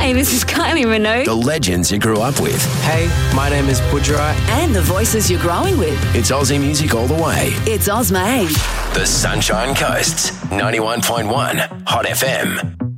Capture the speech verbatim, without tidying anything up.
Hi, this is Kylie Minogue. The legends you grew up with. Hey, my name is Budra. And the voices you're growing with. It's Aussie music all the way. It's Ozmade. The Sunshine Coast, ninety-one point one Hot F M.